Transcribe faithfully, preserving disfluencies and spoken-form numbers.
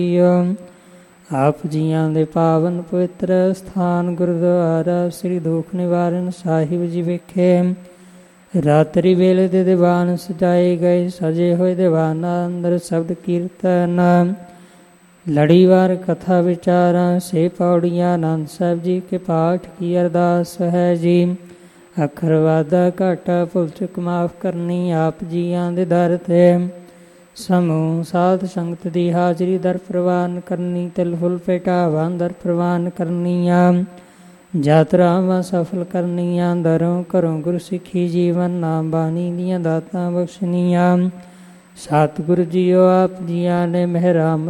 ਆਪ ਜੀਆਂ ਦੇ ਪਾਵਨ ਪਵਿੱਤਰ ਸਥਾਨ ਗੁਰਦੁਆਰਾ ਸ੍ਰੀ ਦੁਖ ਨਿਵਾਰਨ ਸਾਹਿਬ ਜੀ ਵਿਖੇ ਰਾਤਰੀ ਵੇਲੇ ਦੇ ਦੀਵਾਨ ਸਜਾਏ ਗਏ। ਸਜੇ ਹੋਏ ਦੀਵਾਨਾਂ ਅੰਦਰ ਸ਼ਬਦ ਕੀਰਤਨ, ਲੜੀਵਾਰ ਕਥਾ ਵਿਚਾਰਾਂ ਸੇ ਪੌੜੀਆਂ ਆਨੰਦ ਸਾਹਿਬ ਜੀ ਕੇ ਪਾਠ ਕੀ ਅਰਦਾਸ ਹੈ ਜੀ। ਅੱਖਰ ਵਾਧਾ ਘਾਟਾ ਭੁੱਲ ਚੁੱਕ ਮਾਫ ਕਰਨੀ। ਆਪ ਜੀਆਂ ਦੇ ਦਰ ਤੇ ਸਮੂਹ ਸਾਧ ਸੰਗਤ ਦੀ ਹਾਜ਼ਰੀ ਦਰ ਪ੍ਰਵਾਨ ਕਰਨੀ। ਤਿਲ ਫੁੱਲ ਭੇਟਾਵਾਂ ਦਰ ਪ੍ਰਵਾਨ ਕਰਨੀਆਂ। ਯਾਤਰਾਵਾਂ ਸਫਲ ਕਰਨੀਆਂ। ਦਰੋਂ ਘਰੋਂ ਗੁਰ ਸਿੱਖੀ ਜੀਵਨ ਨਾਮ ਬਾਣੀ ਦੀਆਂ ਦਾਤਾਂ ਬਖਸ਼ਣੀਆਂ। ਸਤਿਗੁਰੂ ਜੀਓ ਆਪ ਜੀਆਂ ਨੇ ਮਿਹਰਾਂ